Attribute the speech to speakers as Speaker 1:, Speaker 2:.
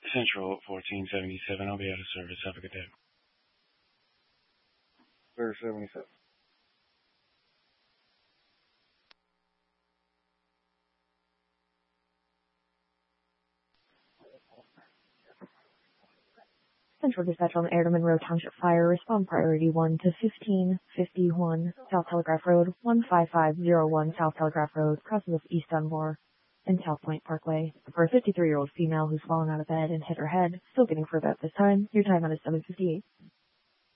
Speaker 1: Central 1477. I'll be out of service. Have a good day.
Speaker 2: Sir, 77.
Speaker 3: Central Dispatch on the Air to Monroe Township Fire. Respond priority 1 to 1551 South Telegraph Road, 15501 South Telegraph Road, crosses of East Dunmore and South Point Parkway. For a 53-year-old female who's fallen out of bed and hit her head, still getting further at this time. Your time out is 7:58.